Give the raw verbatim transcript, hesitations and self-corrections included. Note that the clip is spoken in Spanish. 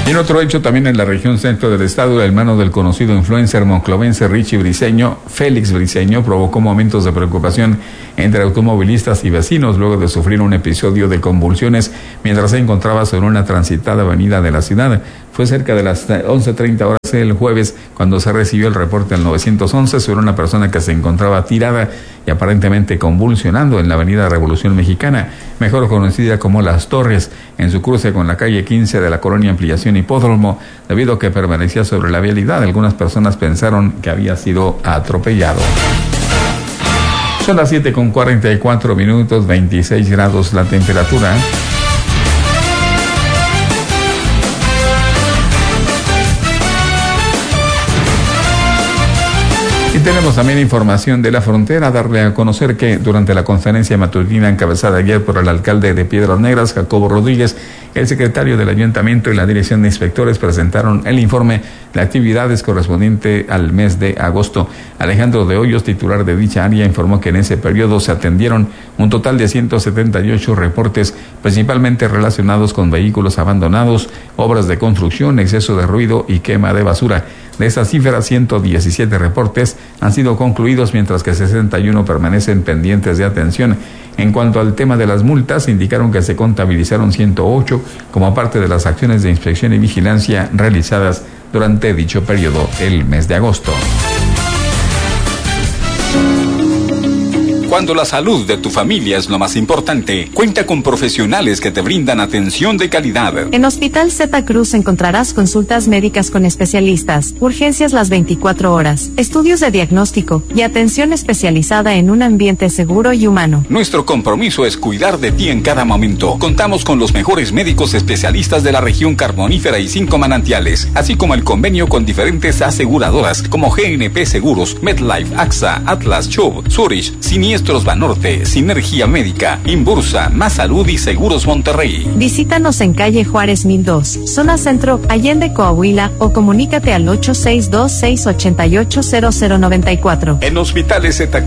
Y en otro hecho, también en la región centro del estado, el hermano del conocido influencer monclovense Richie Briceño, Félix Briceño, provocó momentos de preocupación entre automovilistas y vecinos luego de sufrir un episodio de convulsiones mientras se encontraba sobre una transitada avenida de la ciudad. Fue cerca de las once treinta horas el jueves cuando se recibió el reporte al nueve once sobre una persona que se encontraba tirada y aparentemente convulsionando en la avenida Revolución Mexicana, mejor conocida como Las Torres, en su cruce con la calle quince de la colonia Ampliación Hipódromo. Debido a que permanecía sobre la vialidad, algunas personas pensaron que había sido atropellado. Son las siete con cuarenta y cuatro minutos, veintiséis grados la temperatura. Y tenemos también información de la frontera, darle a conocer que durante la conferencia matutina encabezada ayer por el alcalde de Piedras Negras, Jacobo Rodríguez, el secretario del ayuntamiento y la dirección de inspectores presentaron el informe de actividades correspondiente al mes de agosto. Alejandro de Hoyos, titular de dicha área, informó que en ese periodo se atendieron un total de ciento setenta y ocho reportes, principalmente relacionados con vehículos abandonados, obras de construcción, exceso de ruido y quema de basura. De esas cifras, ciento diecisiete reportes han sido concluidos, mientras que sesenta y uno permanecen pendientes de atención. En cuanto al tema de las multas, indicaron que se contabilizaron ciento ocho como parte de las acciones de inspección y vigilancia realizadas durante dicho periodo, el mes de agosto. Cuando la salud de tu familia es lo más importante, cuenta con profesionales que te brindan atención de calidad. En Hospital Zeta Cruz encontrarás consultas médicas con especialistas, urgencias las veinticuatro horas, estudios de diagnóstico y atención especializada en un ambiente seguro y humano. Nuestro compromiso es cuidar de ti en cada momento. Contamos con los mejores médicos especialistas de la región carbonífera y cinco manantiales, así como el convenio con diferentes aseguradoras como G N P Seguros, MedLife, AXA, Atlas, Chubb, Zurich, Siniestro Banorte, Sinergia Médica, Inbursa, Más Salud y Seguros Monterrey. Visítanos en calle Juárez mil dos, zona centro, Allende, Coahuila, o comunícate al ocho seis dos, seis ocho ocho, cero cero nueve cuatro. En Hospitales Zeta